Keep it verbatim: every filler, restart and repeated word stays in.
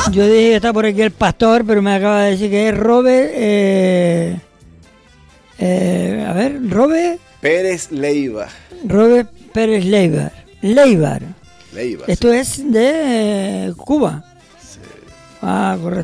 Yo dije que está por aquí el pastor, pero me acaba de decir que es Robert... Eh, eh, a ver, Robert... Pérez Leiva. Robert Pérez Leibar. Leibar. Leiva. Esto sí. Es de eh, Cuba. Sí. Ah, correcto.